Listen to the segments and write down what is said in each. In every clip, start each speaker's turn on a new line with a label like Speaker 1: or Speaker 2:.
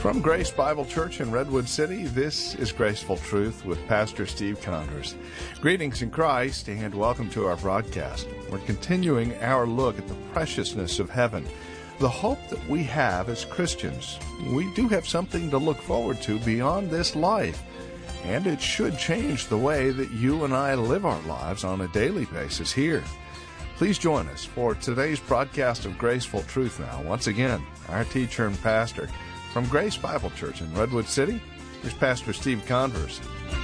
Speaker 1: From Grace Bible Church in Redwood City, this is Graceful Truth with Pastor Steve Conders. Greetings in Christ and welcome to our broadcast. We're continuing our look at the preciousness of heaven, the hope that we have as Christians. We do have something to look forward to beyond this life, and it should change the way that you and I live our lives on a daily basis here. Please join us for today's broadcast of Graceful Truth now. Once again, our teacher and pastor from Grace Bible Church in Redwood City, here's Pastor Steve Converse.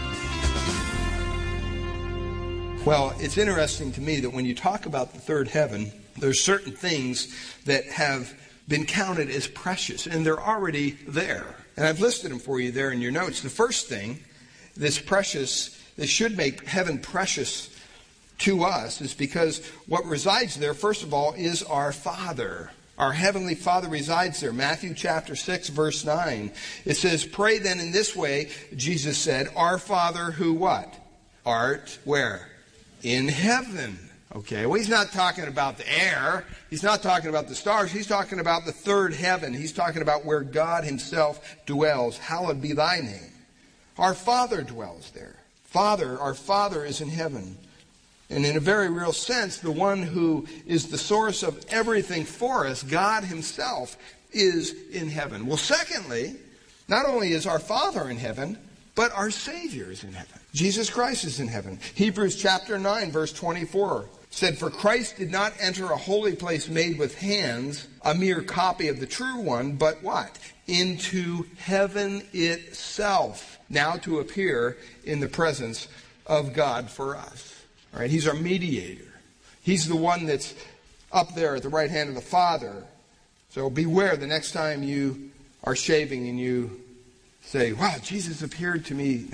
Speaker 2: Well, it's interesting to me that when you talk about the third heaven, there's certain things that have been counted as precious, and they're already there. And I've listed them for you there in your notes. The first thing that's precious, that should make heaven precious to us, is because what resides there, first of all, is our Father. Our Heavenly Father resides there. Matthew chapter 6, verse 9. It says, "Pray then in this way," Jesus said, "Our Father who" what? "Art" where? "In heaven." Okay, well, he's not talking about the air. He's not talking about the stars. He's talking about the third heaven. He's talking about where God himself dwells. Hallowed be thy name. Our Father dwells there. Our Father is in heaven. And in a very real sense, the one who is the source of everything for us, God himself, is in heaven. Well, secondly, not only is our Father in heaven, but our Savior is in heaven. Jesus Christ is in heaven. Hebrews chapter 9, verse 24 said, "For Christ did not enter a holy place made with hands, a mere copy of the true one, but" what? "Into heaven itself, now to appear in the presence of God for us." All right, he's our mediator. He's the one that's up there at the right hand of the Father. So beware the next time you are shaving and you say, "Wow, Jesus appeared to me."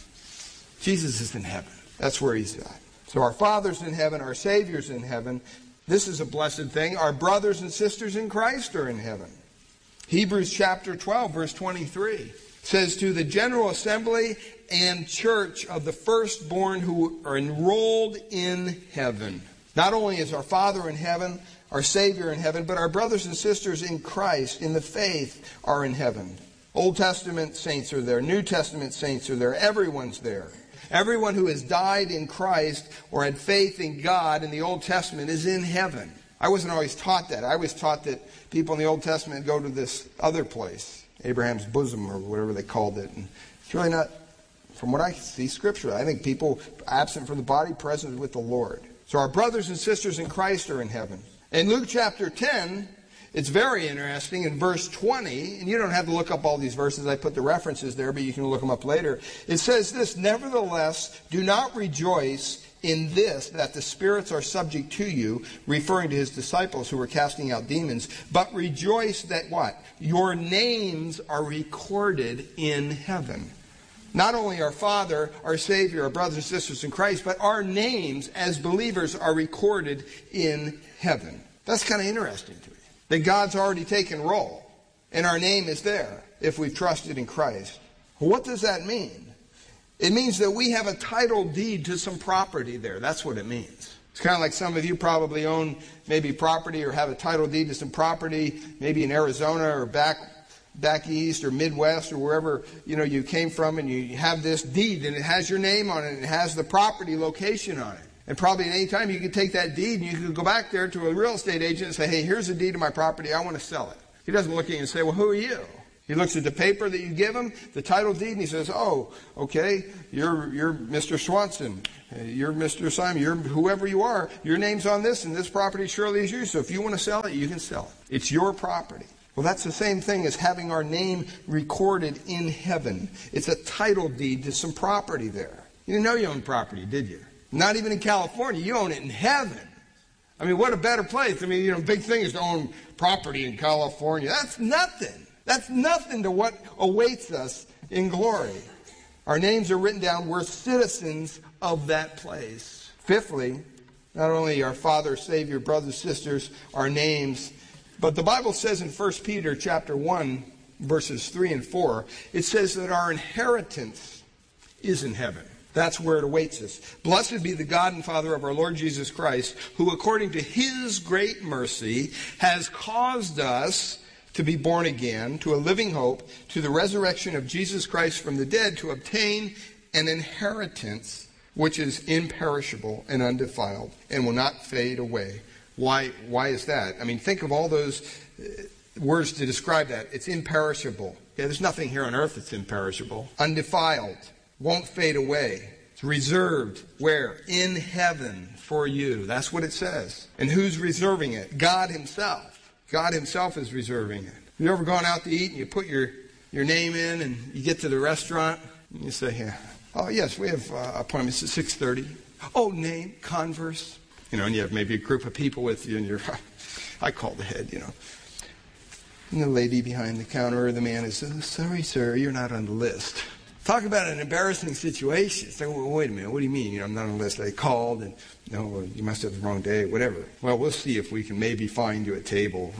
Speaker 2: Jesus is in heaven. That's where he's at. So our Father's in heaven, our Savior's in heaven. This is a blessed thing. Our brothers and sisters in Christ are in heaven. Hebrews chapter 12, verse 23 says, "To the general assembly and church of the firstborn who are enrolled in heaven." Not only is our Father in heaven, our Savior in heaven, but our brothers and sisters in Christ, in the faith, are in heaven. Old Testament saints are there. New Testament saints are there. Everyone's there. Everyone who has died in Christ or had faith in God in the Old Testament is in heaven. I wasn't always taught that. I was taught that people in the Old Testament go to this other place, Abraham's bosom or whatever they called it. And it's really not, from what I see Scripture, I think people absent from the body, present with the Lord. So our brothers and sisters in Christ are in heaven. In Luke chapter 10, it's very interesting. In verse 20, and you don't have to look up all these verses. I put the references there, but you can look them up later. It says this, "Nevertheless, do not rejoice in this, that the spirits are subject to you," referring to his disciples who were casting out demons, "but rejoice that" what? "Your names are recorded in heaven." Not only our Father, our Savior, our brothers and sisters in Christ, but our names as believers are recorded in heaven. That's kind of interesting to me. That God's already taken roll, and our name is there if we've trusted in Christ. Well, what does that mean? It means that we have a title deed to some property there. That's what it means. It's kind of like some of you probably own maybe property or have a title deed to some property, maybe in Arizona or back east or Midwest or wherever you came from, and you have this deed and it has your name on it and it has the property location on it. And probably at any time you could take that deed and you could go back there to a real estate agent and say, "Hey, here's a deed to my property. I want to sell it." He doesn't look at you and say, "Well, who are you?" He looks at the paper that you give him, the title deed, and he says, "Oh, okay, you're Mr. Swanson. You're Mr. Simon. You're whoever you are. Your name's on this, and this property surely is yours. So if you want to sell it, you can sell it. It's your property." Well, that's the same thing as having our name recorded in heaven. It's a title deed to some property there. You didn't know you owned property, did you? Not even in California. You own it in heaven. I mean, what a better place. I mean, big thing is to own property in California. That's nothing. That's nothing to what awaits us in glory. Our names are written down. We're citizens of that place. Fifthly, not only our Father, Savior, brothers, sisters, our names, but the Bible says in 1 Peter chapter 1, verses 3 and 4, it says that our inheritance is in heaven. That's where it awaits us. Blessed be the God and Father of our Lord Jesus Christ, who according to his great mercy has caused us to be born again to a living hope, to the resurrection of Jesus Christ from the dead, to obtain an inheritance which is imperishable and undefiled and will not fade away. Why is that? I mean, think of all those words to describe that. It's imperishable. Yeah, there's nothing here on earth that's imperishable. Undefiled. Won't fade away. It's reserved. Where? In heaven for you. That's what it says. And who's reserving it? God himself. God himself is reserving it. Have you ever gone out to eat and you put your name in and you get to the restaurant and you say, yeah, oh yes, we have appointments at 6:30. Oh, name, Converse. And you have maybe a group of people with you and I call the head, And the lady behind the counter or the man is, sorry, sir, you're not on the list. Talk about an embarrassing situation. It's like, well, wait a minute, what do you mean? I'm not on the list. I called and, no, you must have the wrong day, whatever. Well, we'll see if we can maybe find you a table.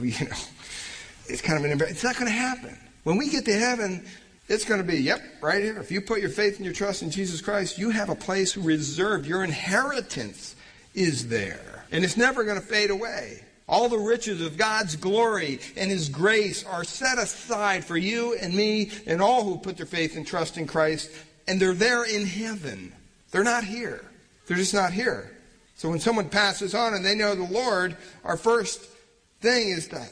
Speaker 2: It's kind of an embarrassing. It's not going to happen. When we get to heaven, it's going to be, yep, right here. If you put your faith and your trust in Jesus Christ, you have a place reserved. Your inheritance is there. And it's never going to fade away. All the riches of God's glory and His grace are set aside for you and me and all who put their faith and trust in Christ. And they're there in heaven. They're not here. They're just not here. So when someone passes on and they know the Lord, our first thing is that,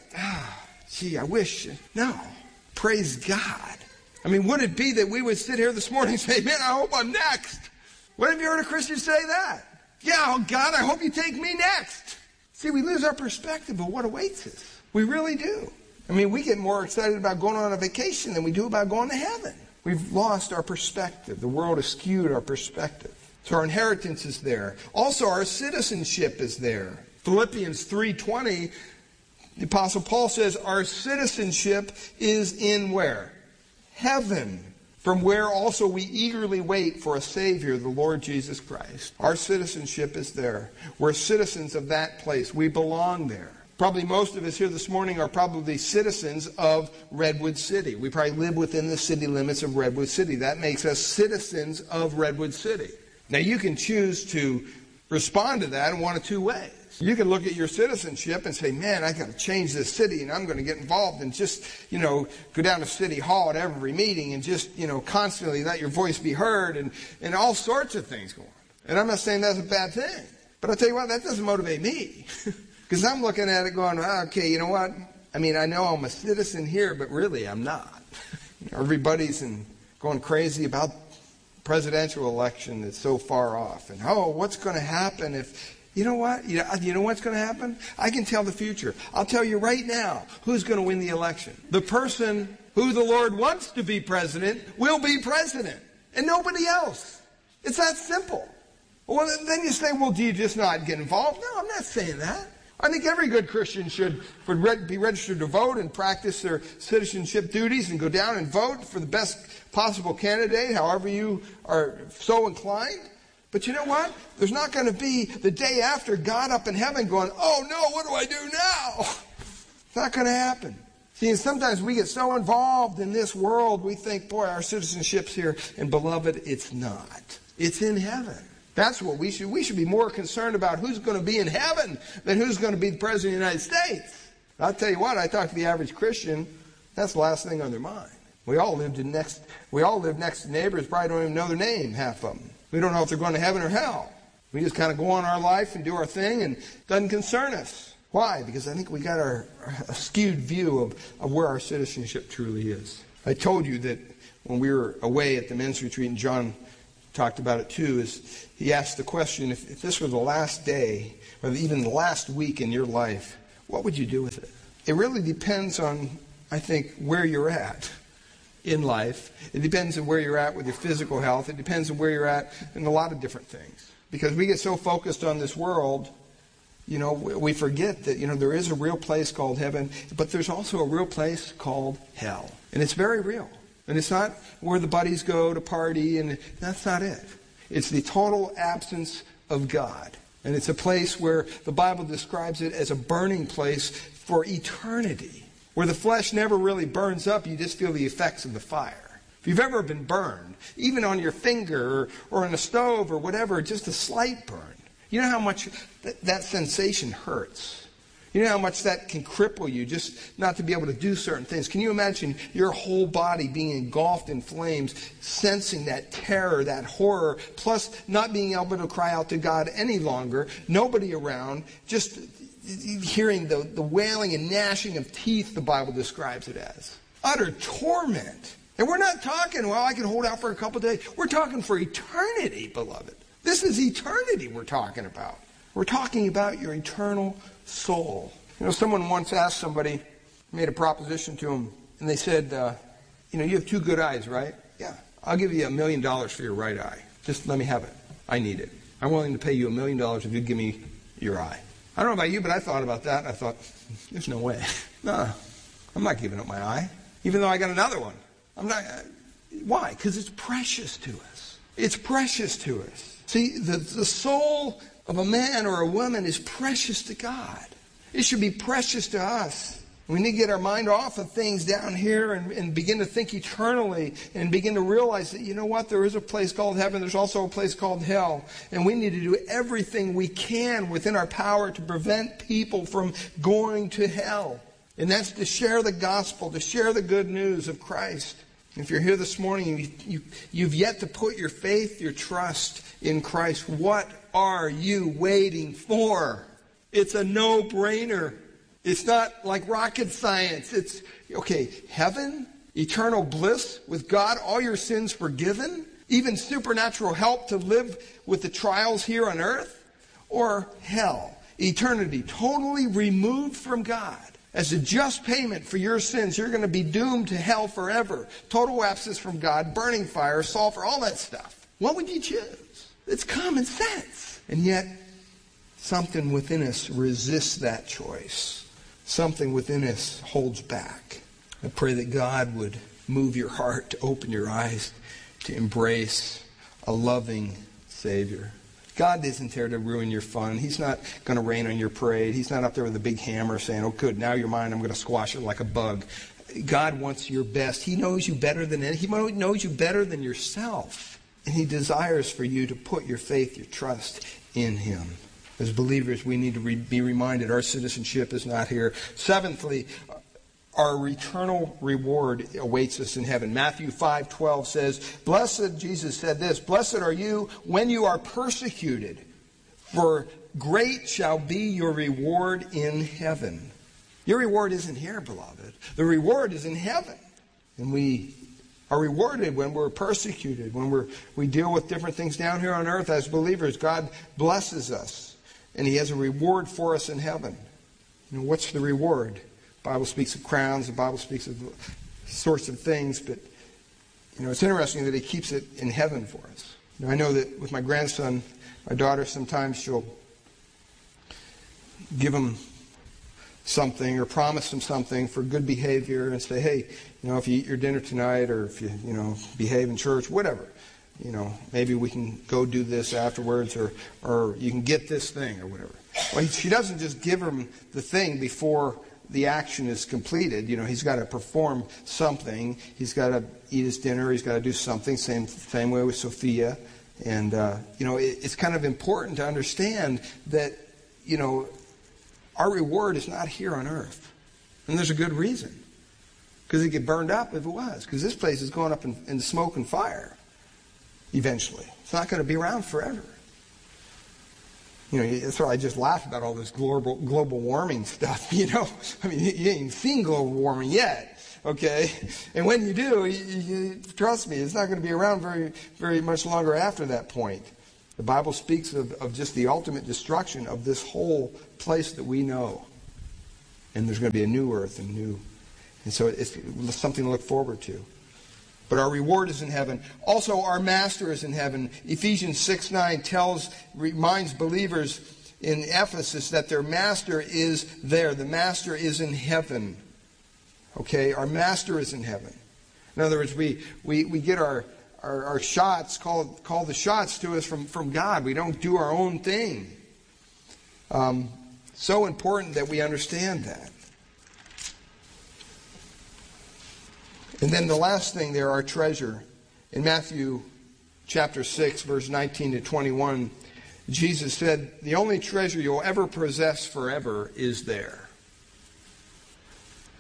Speaker 2: I wish. No. Praise God. I mean, would it be that we would sit here this morning and say, man, I hope I'm next? When have you heard a Christian say that? Yeah, oh God, I hope you take me next. See, we lose our perspective of what awaits us. We really do. I mean, we get more excited about going on a vacation than we do about going to heaven. We've lost our perspective. The world has skewed our perspective. So our inheritance is there. Also, our citizenship is there. Philippians 3:20, the Apostle Paul says, our citizenship is in where? Heaven. From where also we eagerly wait for a Savior, the Lord Jesus Christ. Our citizenship is there. We're citizens of that place. We belong there. Probably most of us here this morning are probably citizens of Redwood City. We probably live within the city limits of Redwood City. That makes us citizens of Redwood City. Now you can choose to respond to that in one of two ways. You can look at your citizenship and say, man, I got to change this city and I'm going to get involved and just, go down to City Hall at every meeting and just, constantly let your voice be heard and all sorts of things go on. And I'm not saying that's a bad thing. But I'll tell you what, that doesn't motivate me. Because I'm looking at it going, okay, you know what? I mean, I know I'm a citizen here, but really I'm not. Everybody's going crazy about presidential election that's so far off. And, what's going to happen if... You know what? You know what's going to happen? I can tell the future. I'll tell you right now who's going to win the election. The person who the Lord wants to be president will be president. And nobody else. It's that simple. Well, then you say, well, do you just not get involved? No, I'm not saying that. I think every good Christian should be registered to vote and practice their citizenship duties and go down and vote for the best possible candidate, however you are so inclined. But you know what? There's not going to be the day after God up in heaven going, oh no, what do I do now? It's not going to happen. See, and sometimes we get so involved in this world, we think, boy, our citizenship's here. And beloved, it's not. It's in heaven. That's what we should be more concerned about who's going to be in heaven than who's going to be the President of the United States. I'll tell you what, I talk to the average Christian, that's the last thing on their mind. We all live next to neighbors, probably don't even know their name, half of them. We don't know if they're going to heaven or hell. We just kind of go on our life and do our thing and it doesn't concern us. Why? Because I think we got a skewed view of where our citizenship truly is. I told you that when we were away at the men's retreat, and John talked about it too, is he asked the question, if this were the last day, or even the last week in your life, what would you do with it? It really depends on, I think, where you're at in life. It depends on where you're at with your physical health. It depends on where you're at in a lot of different things. Because we get so focused on this world, we forget that, there is a real place called heaven, but there's also a real place called hell. And it's very real. And it's not where the buddies go to party, and that's not it. It's the total absence of God. And it's a place where the Bible describes it as a burning place for eternity. Where the flesh never really burns up, you just feel the effects of the fire. If you've ever been burned, even on your finger or on a stove or whatever, just a slight burn, you know how much that sensation hurts. You know how much that can cripple you, just not to be able to do certain things. Can you imagine your whole body being engulfed in flames, sensing that terror, that horror, plus not being able to cry out to God any longer, nobody around, just hearing the wailing and gnashing of teeth, the Bible describes it as. Utter torment. And we're not talking, well, I can hold out for a couple of days. We're talking for eternity, beloved. This is eternity we're talking about. We're talking about your eternal soul. You know, someone once asked somebody, made a proposition to him, and they said, you have two good eyes, right? Yeah. I'll give you $1 million for your right eye. Just let me have it. I need it. I'm willing to pay you $1 million if you give me your eye. I don't know about you, but I thought about that, and I thought, there's no way. No, I'm not giving up my eye, even though I got another one. I'm not. Why? Because it's precious to us. It's precious to us. See, the soul of a man or a woman is precious to God. It should be precious to us. We need to get our mind off of things down here and begin to think eternally and begin to realize that, you know what, there is a place called heaven. There's also a place called hell. And we need to do everything we can within our power to prevent people from going to hell. And that's to share the gospel, to share the good news of Christ. If you're here this morning and you've yet to put your faith, your trust in Christ, what are you waiting for? It's a no-brainer. It's not like rocket science. It's, okay, heaven, eternal bliss with God, all your sins forgiven, even supernatural help to live with the trials here on earth, or hell, eternity totally removed from God. As a just payment for your sins, you're going to be doomed to hell forever. Total absence from God, burning fire, sulfur, all that stuff. What would you choose? It's common sense. And yet, something within us resists that choice. Something within us holds back. I pray that God would move your heart to open your eyes to embrace a loving Savior. God isn't there to ruin your fun. He's not going to rain on your parade. He's not up there with a big hammer saying, oh, good, now you're mine. I'm going to squash it like a bug. God wants your best. He knows you better than anything. He knows you better than yourself. And He desires for you to put your faith, your trust in Him. As believers, we need to be reminded our citizenship is not here. Seventhly, our eternal reward awaits us in heaven. Matthew 5:12 says, blessed, Jesus said this, blessed are you when you are persecuted, for great shall be your reward in heaven. Your reward isn't here, beloved. The reward is in heaven. And we are rewarded when we're persecuted, when we deal with different things down here on earth as believers. God blesses us. And He has a reward for us in heaven. You know, what's the reward? The Bible speaks of crowns. The Bible speaks of sorts of things. But, it's interesting that He keeps it in heaven for us. I know that with my grandson, my daughter, sometimes she'll give him something or promise him something for good behavior and say, hey, if you eat your dinner tonight or if you, behave in church, whatever. Maybe we can go do this afterwards or you can get this thing or whatever. Well, she doesn't just give him the thing before the action is completed. He's got to perform something. He's got to eat his dinner. He's got to do something. Same way with Sophia. And, it's kind of important to understand that, our reward is not here on earth. And there's a good reason. Because it'd get burned up if it was. Because this place is going up in smoke and fire. Eventually. It's not going to be around forever. That's why I just laugh about all this global warming stuff, I mean, you ain't seen global warming yet, okay? And when you do, you trust me, it's not going to be around very, very much longer after that point. The Bible speaks of just the ultimate destruction of this whole place that we know. And there's going to be a new earth and so it's something to look forward to. But our reward is in heaven. Also, our master is in heaven. Ephesians 6:9 reminds believers in Ephesus that their master is there. The master is in heaven. Okay, our master is in heaven. In other words, we get our shots, call the shots to us from God. We don't do our own thing. So important that we understand that. And then the last thing there, our treasure. In Matthew chapter 6, verse 19 to 21, Jesus said, the only treasure you'll ever possess forever is there.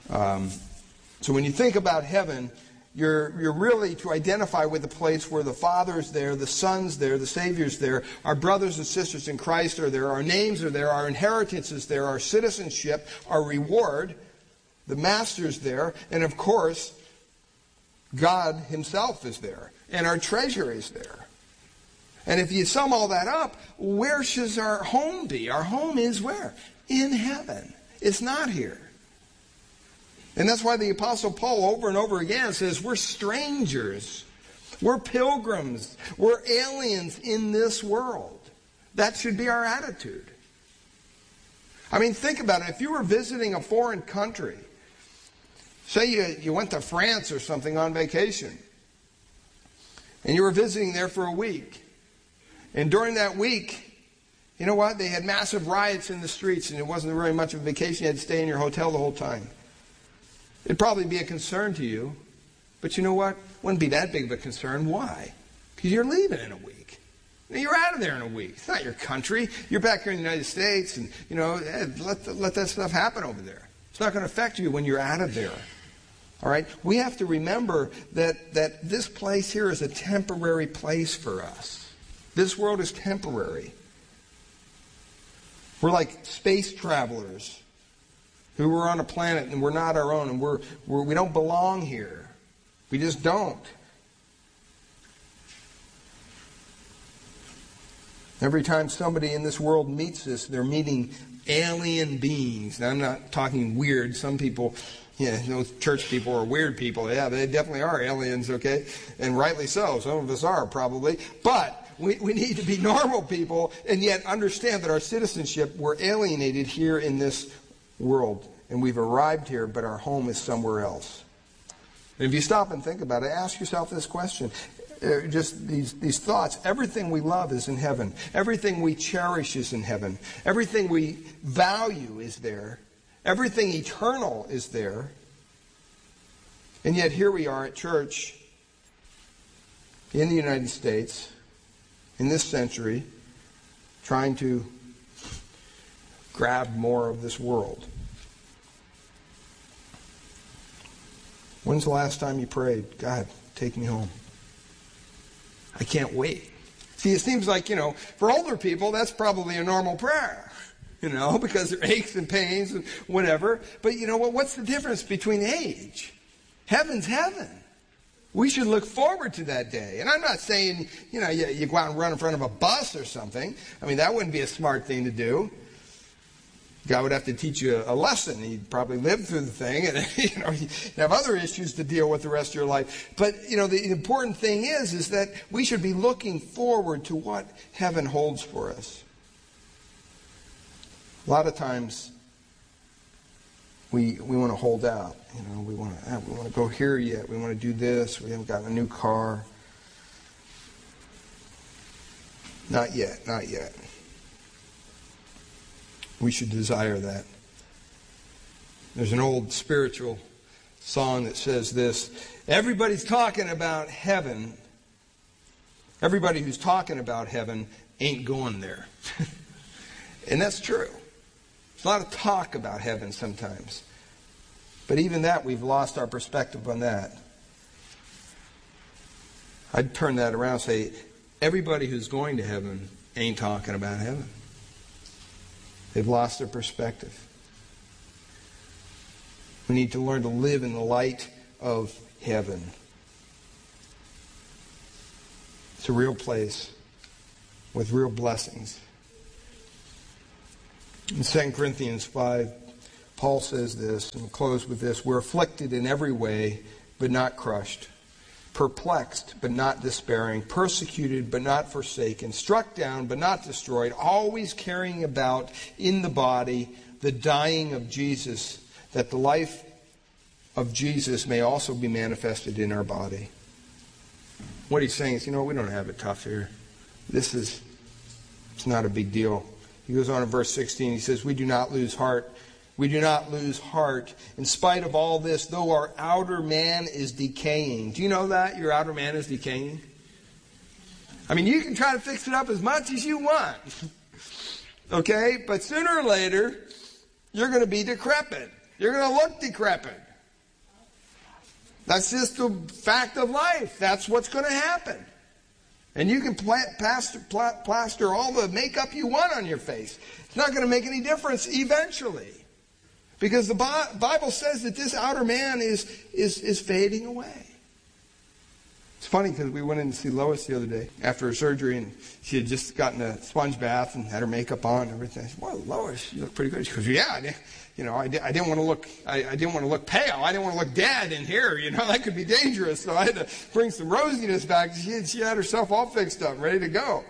Speaker 2: So when you think about heaven, you're really to identify with the place where the Father's there, the Son's there, the Savior's there, our brothers and sisters in Christ are there, our names are there, our inheritance is there, our citizenship, our reward, the Master's there, and of course, God Himself is there, and our treasure is there. And if you sum all that up, where should our home be? Our home is where? In heaven. It's not here. And that's why the Apostle Paul over and over again says we're strangers. We're pilgrims. We're aliens in this world. That should be our attitude. I mean, think about it. If you were visiting a foreign country, say you went to France or something on vacation, and you were visiting there for a week, and during that week, you know what? They had massive riots in the streets, and it wasn't very much of a vacation. You had to stay in your hotel the whole time. It'd probably be a concern to you. But you know what? It wouldn't be that big of a concern. Why? Because you're leaving in a week. You're out of there in a week. It's not your country. You're back here in the United States, and, let that stuff happen over there. It's not going to affect you when you're out of there. All right? We have to remember that this place here is a temporary place for us. This world is temporary. We're like space travelers who were on a planet and we're not our own, and we don't belong here. We just don't. Every time somebody in this world meets us, they're meeting alien beings. Now, I'm not talking weird. Some people, church people are weird people. Yeah, they definitely are aliens, okay? And rightly so. Some of us are, probably. But we need to be normal people and yet understand that our citizenship, we're alienated here in this world. And we've arrived here, but our home is somewhere else. And if you stop and think about it, ask yourself this question. Just these thoughts. Everything we love is in heaven. Everything we cherish is in heaven. Everything we value is there. Everything eternal is there. And yet here we are at church in the United States, in this century, trying to grab more of this world. When's the last time you prayed, God, take me home? I can't wait. See, it seems like, for older people, that's probably a normal prayer, because there are aches and pains and whatever. But you know what? What's the difference between age? Heaven's heaven. We should look forward to that day. And I'm not saying, you go out and run in front of a bus or something. I mean, that wouldn't be a smart thing to do. God would have to teach you a lesson. He'd probably live through the thing, and you'd have other issues to deal with the rest of your life. But the important thing is that we should be looking forward to what heaven holds for us. A lot of times we want to hold out. We want to go here yet. We want to do this. We haven't gotten a new car. Not yet. Not yet. We should desire that. There's an old spiritual song that says this: everybody's talking about heaven. Everybody who's talking about heaven ain't going there. And that's true. There's a lot of talk about heaven sometimes. But even that, we've lost our perspective on that. I'd turn that around and say, everybody who's going to heaven ain't talking about heaven. They've lost their perspective. We need to learn to live in the light of heaven. It's a real place with real blessings. In 2 Corinthians 5, Paul says this, and we'll close with this: we're afflicted in every way, but not crushed. Perplexed, but not despairing. Persecuted, but not forsaken. Struck down, but not destroyed. Always carrying about in the body the dying of Jesus, that the life of Jesus may also be manifested in our body. What he's saying is, we don't have it tough here. It's not a big deal. He goes on in verse 16, he says, we do not lose heart. We do not lose heart. In spite of all this, though our outer man is decaying. Do you know that? Your outer man is decaying? I mean, you can try to fix it up as much as you want. Okay? But sooner or later, you're going to be decrepit. You're going to look decrepit. That's just the fact of life. That's what's going to happen. And you can plaster all the makeup you want on your face. It's not going to make any difference eventually. Because the Bible says that this outer man is fading away. It's funny because we went in to see Lois the other day after her surgery, and she had just gotten a sponge bath and had her makeup on and everything. I said, "Well, Lois, you look pretty good." She goes, "Yeah, I didn't want to look. I didn't want to look pale. I didn't want to look dead in here. That could be dangerous. So I had to bring some rosiness back." She had herself all fixed up, ready to go.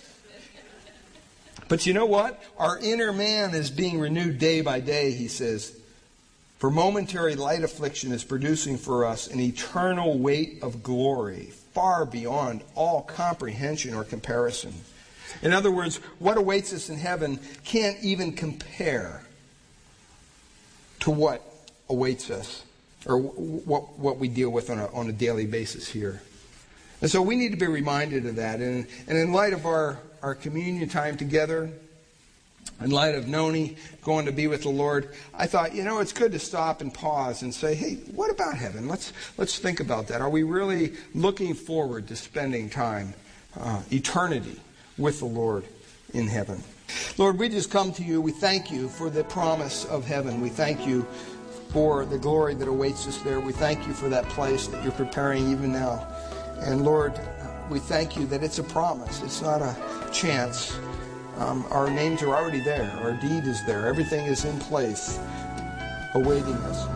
Speaker 2: But you know what? Our inner man is being renewed day by day, he says. For momentary light affliction is producing for us an eternal weight of glory, far beyond all comprehension or comparison. In other words, what awaits us in heaven can't even compare to what awaits us, or what we deal with on a daily basis here. And so we need to be reminded of that. And in light of our communion time together, in light of Noni going to be with the Lord, I thought, it's good to stop and pause and say, hey, what about heaven? Let's think about that. Are we really looking forward to spending time, eternity, with the Lord in heaven? Lord, we just come to you. We thank you for the promise of heaven. We thank you for the glory that awaits us there. We thank you for that place that you're preparing even now. And Lord, we thank you that it's a promise. It's not a chance. Our names are already there. Our deed is there. Everything is in place, awaiting us.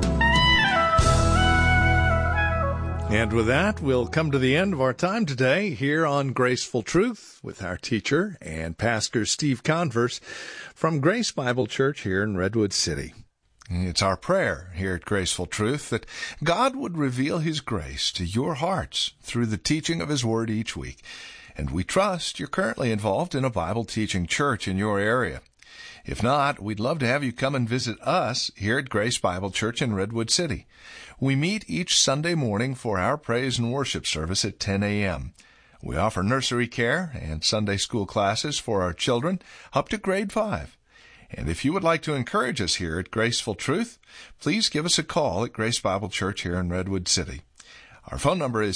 Speaker 1: And with that, we'll come to the end of our time today here on Graceful Truth with our teacher and Pastor Steve Converse from Grace Bible Church here in Redwood City. It's our prayer here at Graceful Truth that God would reveal His grace to your hearts through the teaching of His Word each week. And we trust you're currently involved in a Bible teaching church in your area. If not, we'd love to have you come and visit us here at Grace Bible Church in Redwood City. We meet each Sunday morning for our praise and worship service at 10 a.m. We offer nursery care and Sunday school classes for our children up to grade 5. And if you would like to encourage us here at Graceful Truth, please give us a call at Grace Bible Church here in Redwood City. Our phone number is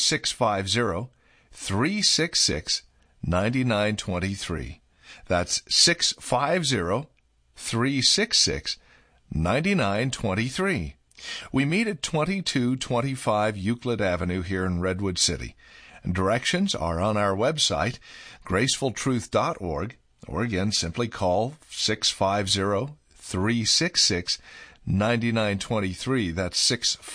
Speaker 1: 650-366-9923. That's 650-366-9923. We meet at 2225 Euclid Avenue here in Redwood City. Directions are on our website, gracefultruth.org, or again, simply call 650-366-9923. That's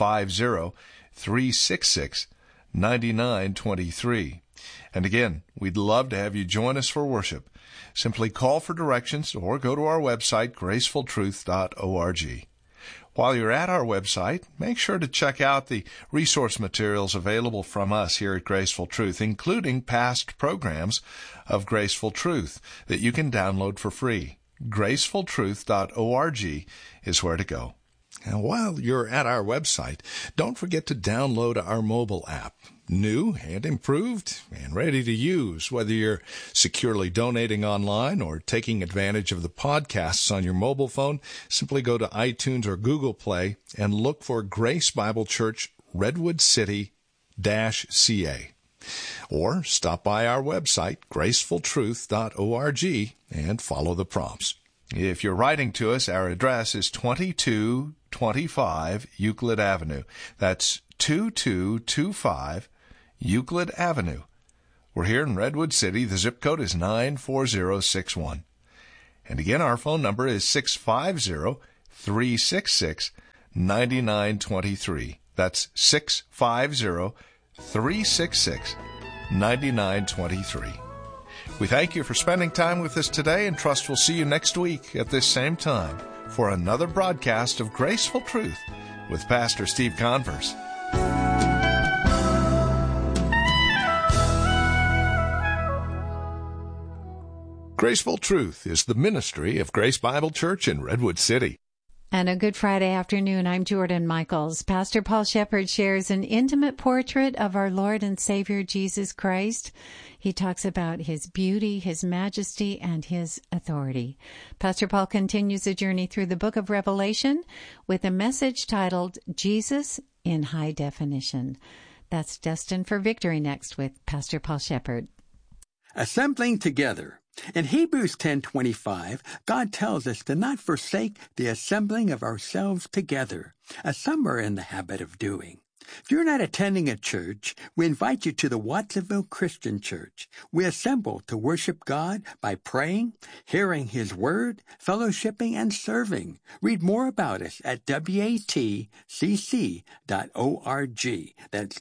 Speaker 1: 650-366-9923. And again, we'd love to have you join us for worship. Simply call for directions or go to our website, gracefultruth.org. While you're at our website, make sure to check out the resource materials available from us here at Graceful Truth, including past programs of Graceful Truth that you can download for free. gracefultruth.org is where to go. And while you're at our website, don't forget to download our mobile app. New and improved and ready to use, whether you're securely donating online or taking advantage of the podcasts on your mobile phone. Simply go to iTunes or Google Play and look for Grace Bible Church Redwood City-CA. Or stop by our website, gracefultruth.org, and follow the prompts. If you're writing to us, our address is 2225 Euclid Avenue. That's 2225 Euclid Avenue. We're here in Redwood City. The zip code is 94061. And again, our phone number is 650-366-9923. That's 650-366-9923. We thank you for spending time with us today and trust we'll see you next week at this same time for another broadcast of Graceful Truth with Pastor Steve Converse. Graceful Truth is the ministry of Grace Bible Church in Redwood City.
Speaker 3: And a good Friday afternoon. I'm Jordan Michaels. Pastor Paul Shepard shares an intimate portrait of our Lord and Savior Jesus Christ. He talks about his beauty, his majesty, and his authority. Pastor Paul continues a journey through the book of Revelation with a message titled Jesus in High Definition. That's Destined for Victory next with Pastor Paul Shepard.
Speaker 4: Assembling together. In Hebrews 10:25, God tells us to not forsake the assembling of ourselves together, as some are in the habit of doing. If you're not attending a church, we invite you to the Watsonville Christian Church. We assemble to worship God by praying, hearing His Word, fellowshipping, and serving. Read more about us at watcc.org. That's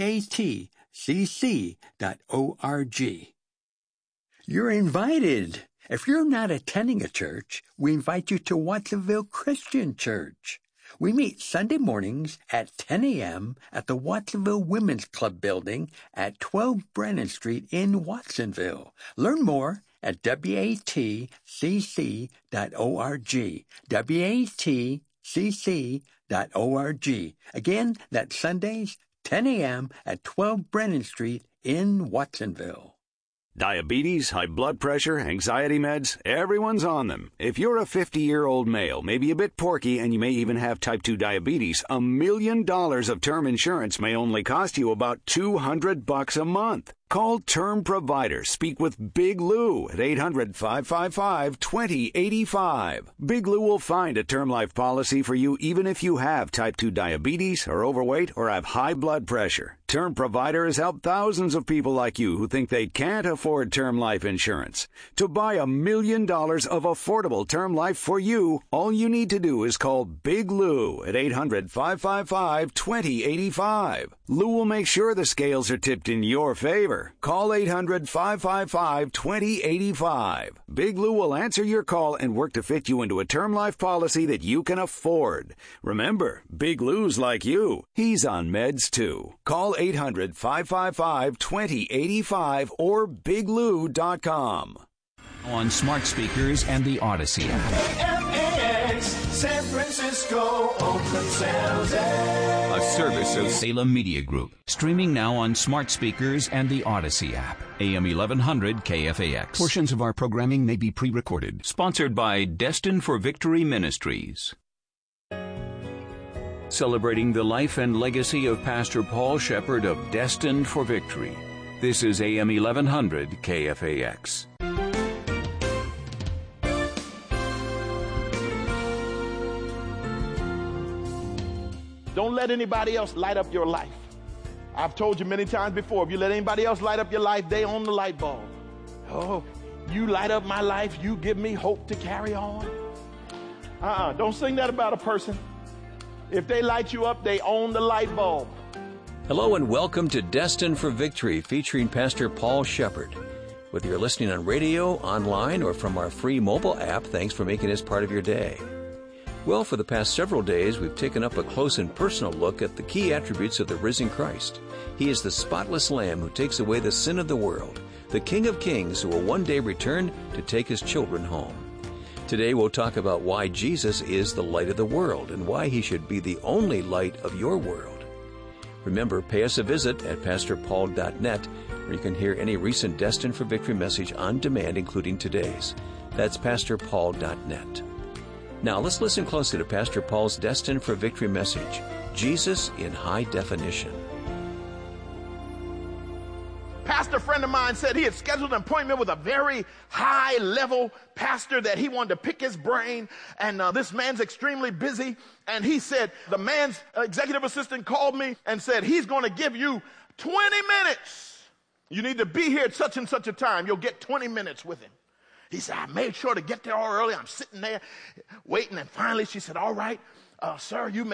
Speaker 4: watcc.org. You're invited. If you're not attending a church, we invite you to Watsonville Christian Church. We meet Sunday mornings at 10 a.m. at the Watsonville Women's Club building at 12 Brennan Street in Watsonville. Learn more at watcc.org. watcc.org. Again, that's Sundays, 10 a.m. at 12 Brennan Street in Watsonville.
Speaker 5: Diabetes, high blood pressure, anxiety meds, everyone's on them. If you're a 50-year-old male, maybe a bit porky, and you may even have type 2 diabetes, $1 million of term insurance may only cost you about $200 a month. Call Term Provider. Speak with Big Lou at 800-555-2085. Big Lou will find a term life policy for you even if you have type 2 diabetes, are overweight, or have high blood pressure. Term Provider has helped thousands of people like you who think they can't afford term life insurance. To buy $1 million of affordable term life for you, all you need to do is call Big Lou at 800-555-2085. Lou will make sure the scales are tipped in your favor. Call 800-555-2085. Big Lou will answer your call and work to fit you into a term life policy that you can afford. Remember, Big Lou's like you. He's on meds too. Call 800-555-2085 or biglou.com.
Speaker 6: On smart speakers and the Odyssey app.
Speaker 7: San Francisco, Oakland, San Jose.
Speaker 6: A service of Salem Media Group. Streaming now on smart speakers and the Odyssey app. AM 1100 KFAX. Portions of our programming may be pre-recorded. Sponsored by Destined for Victory Ministries. Celebrating the life and legacy of Pastor Paul Shepard of Destined for Victory. This is AM 1100 KFAX.
Speaker 8: Don't let anybody else light up your life. I've told you many times before, if you let anybody else light up your life, they own the light bulb. Oh, you light up my life, you give me hope to carry on. Don't sing that about a person. If they light you up, they own the light bulb.
Speaker 9: Hello and welcome to Destined for Victory, featuring Pastor Paul Shepard. Whether you're listening on radio, online, or from our free mobile app, thanks for making us part of your day. Well, for the past several days, we've taken up a close and personal look at the key attributes of the risen Christ. He is the spotless Lamb who takes away the sin of the world, the King of Kings who will one day return to take His children home. Today, we'll talk about why Jesus is the light of the world and why He should be the only light of your world. Remember, pay us a visit at pastorpaul.net, where you can hear any recent Destined for Victory message on demand, including today's. That's pastorpaul.net. Now, let's listen closely to Pastor Paul's Destined for Victory message, Jesus in High Definition.
Speaker 8: Pastor friend of mine said he had scheduled an appointment with a very high-level pastor that he wanted to pick his brain, and this man's extremely busy, and he said, the man's executive assistant called me and said, he's going to give you 20 minutes. You need to be here at such and such a time. You'll get 20 minutes with him. He said, I made sure to get there all early. I'm sitting there waiting. And finally she said, all right, sir, you may